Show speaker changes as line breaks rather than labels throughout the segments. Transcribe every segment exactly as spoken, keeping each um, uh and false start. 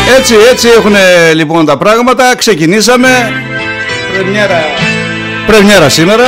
Έτσι, έτσι έχουν λοιπόν τα πράγματα. Ξεκινήσαμε. Πρεμιέρα, πρεμιέρα σήμερα.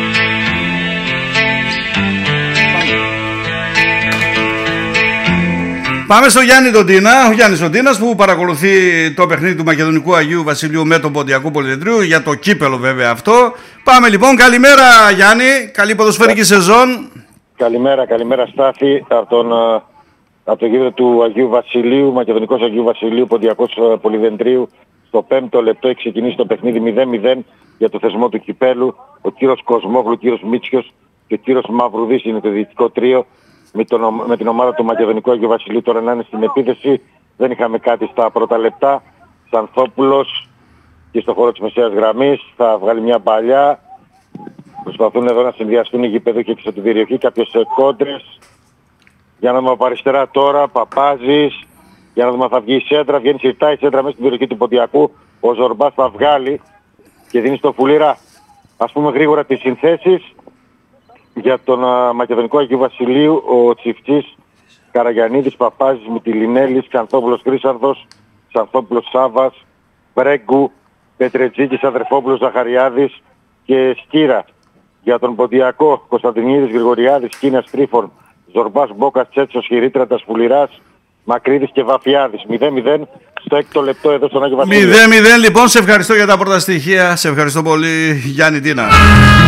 Πάμε στο Γιάννη τον Τίνα, ο Γιάννης τον Τίνας που παρακολουθεί το παιχνίδι του Μακεδονικού Αγίου Βασιλείου με τον Ποντιακού Πολυδεντρίου, για το κύπελο βέβαια αυτό. Πάμε λοιπόν, καλημέρα Γιάννη, καλή ποδοσφαιρική σεζόν.
Καλημέρα, καλημέρα Στάθη, από τον, από το γήπεδο του Αγίου Βασιλείου, Μακεδονικός Αγίου Βασιλείου, Ποντιακός Πολυδεντρίου. Στο πέμπτο λεπτό έχει ξεκινήσει το παιχνίδι μηδέν μηδέν για το θεσμό του κυπέλου. Ο κύριος Κοσμόγλου, ο κύριος Μίτσιος και ο κύριος Μαυρουδής είναι το διοικητικό τρίο. Με, τον, με την ομάδα του Μακεδονικού Αγίου Βασιλείου τώρα να είναι στην επίθεση. Δεν είχαμε κάτι στα πρώτα λεπτά. Σανθόπουλος και στο χώρο της μεσαίας γραμμής θα βγάλει μια παλιά. Προσπαθούν εδώ να συνδυαστούν οι γηπεδούκοι έξω από την περιοχή. Κάποιες κόντρες. Για να δούμε από αριστερά τώρα. Παπάζης. Για να δούμε αν θα βγει η σέντρα. Βγαίνει συρτά η σέντρα μέσα στην περιοχή του Ποντιακού. Ο Ζορμπάς θα βγάλει και δίνει στο Φουλήρα. Ας πούμε γρήγορα τις συνθέσεις. Για τον uh, Μακεδονικό Αγίου Βασιλείου, ο Τσιφτής, Καραγιαννίδης, Παπάζης, Μητυλινέλης, Ξανθόπουλος Χρύσαρδος, Ξανθόπουλος Σάβας, Βρέγκου, Πετρετζίκης, Αδερφόπουλος Ζαχαριάδης και Σκύρα. Για τον Ποντιακό, Κωνσταντινίδης, Γρηγοριάδης, Κίνας, Τρίφων, Ζορμπάς, Μπόκας, Τσέτσος, Χειρίτρατας, Φουληράς, Μακρύδης και Βαφιάδης. μηδέν μηδέν στο έκτο λεπτό εδώ στον Άγιο Βασιλείο.
μηδέν μηδέν λοιπόν, σε ευχαριστώ για τα πρώτα στοιχεία, σε ευχαριστώ πολύ Γιάννη Τίνα.